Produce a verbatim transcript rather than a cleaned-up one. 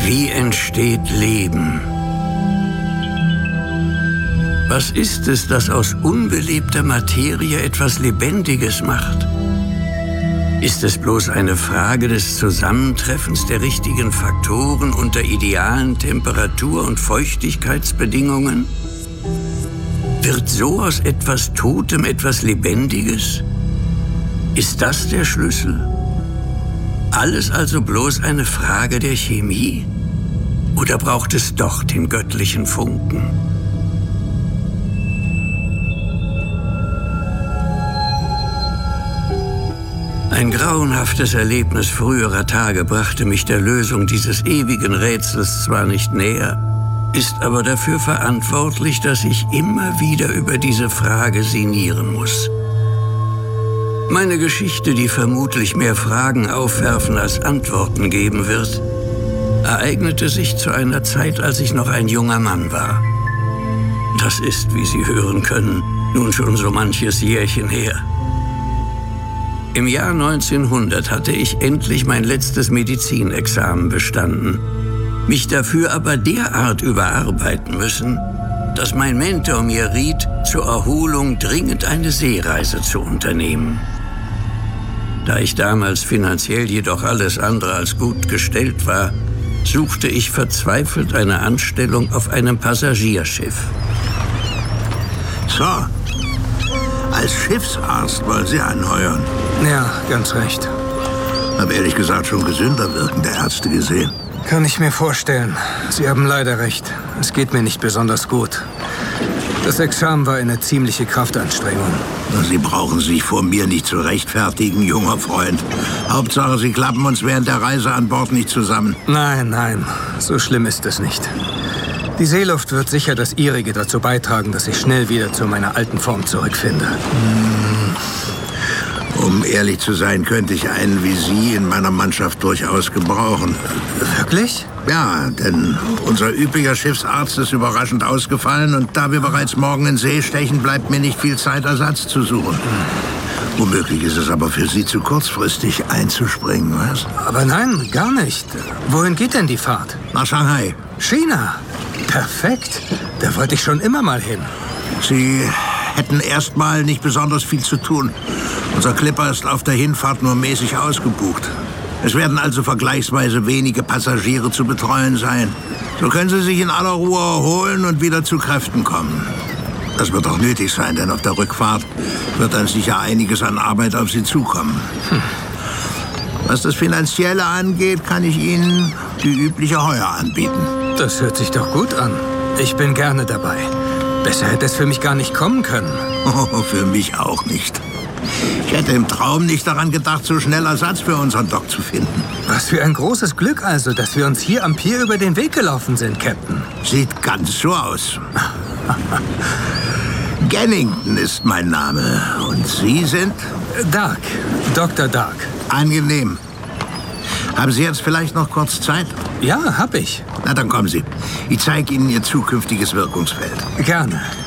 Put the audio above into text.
Wie entsteht Leben? Was ist es, das aus unbelebter Materie etwas Lebendiges macht? Ist es bloß eine Frage des Zusammentreffens der richtigen Faktoren unter idealen Temperatur- und Feuchtigkeitsbedingungen? Wird so aus etwas Totem etwas Lebendiges? Ist das der Schlüssel? Alles also bloß eine Frage der Chemie? Oder braucht es doch den göttlichen Funken? Ein grauenhaftes Erlebnis früherer Tage brachte mich der Lösung dieses ewigen Rätsels zwar nicht näher, ist aber dafür verantwortlich, dass ich immer wieder über diese Frage sinnieren muss. Meine Geschichte, die vermutlich mehr Fragen aufwerfen als Antworten geben wird, ereignete sich zu einer Zeit, als ich noch ein junger Mann war. Das ist, wie Sie hören können, nun schon so manches Jährchen her. Im Jahr neunzehnhundert hatte ich endlich mein letztes Medizinexamen bestanden, mich dafür aber derart überarbeiten müssen, dass mein Mentor mir riet, zur Erholung dringend eine Seereise zu unternehmen. Da ich damals finanziell jedoch alles andere als gut gestellt war, suchte ich verzweifelt eine Anstellung auf einem Passagierschiff. So, als Schiffsarzt wollen Sie anheuern. Ja, ganz recht. Hab ehrlich gesagt schon gesünder wirkende Ärzte gesehen. Kann ich mir vorstellen. Sie haben leider recht. Es geht mir nicht besonders gut. Das Examen war eine ziemliche Kraftanstrengung. Sie brauchen sich vor mir nicht zu rechtfertigen, junger Freund. Hauptsache, Sie klappen uns während der Reise an Bord nicht zusammen. Nein, nein, so schlimm ist es nicht. Die Seeluft wird sicher das Ihrige dazu beitragen, dass ich schnell wieder zu meiner alten Form zurückfinde. Hm. Um ehrlich zu sein, könnte ich einen wie Sie in meiner Mannschaft durchaus gebrauchen. Wirklich? Ja, denn unser üblicher Schiffsarzt ist überraschend ausgefallen und da wir bereits morgen in See stechen, bleibt mir nicht viel Zeit, Ersatz zu suchen. Hm. Womöglich ist es aber für Sie zu kurzfristig einzuspringen, was? Aber nein, gar nicht. Wohin geht denn die Fahrt? Nach Shanghai. China? Perfekt. Da wollte ich schon immer mal hin. Sie hätten erstmal nicht besonders viel zu tun. Unser Clipper ist auf der Hinfahrt nur mäßig ausgebucht. Es werden also vergleichsweise wenige Passagiere zu betreuen sein. So können Sie sich in aller Ruhe erholen und wieder zu Kräften kommen. Das wird auch nötig sein, denn auf der Rückfahrt wird dann sicher einiges an Arbeit auf Sie zukommen. Hm. Was das Finanzielle angeht, kann ich Ihnen die übliche Heuer anbieten. Das hört sich doch gut an. Ich bin gerne dabei. Besser hätte es für mich gar nicht kommen können. Oh, für mich auch nicht. Ich hätte im Traum nicht daran gedacht, so schnell Ersatz für unseren Doc zu finden. Was für ein großes Glück also, dass wir uns hier am Pier über den Weg gelaufen sind, Captain. Sieht ganz so aus. Gannington ist mein Name. Und Sie sind? Dark. Doktor Dark. Angenehm. Haben Sie jetzt vielleicht noch kurz Zeit? Ja, hab ich. Na, dann kommen Sie. Ich zeige Ihnen Ihr zukünftiges Wirkungsfeld. Gerne.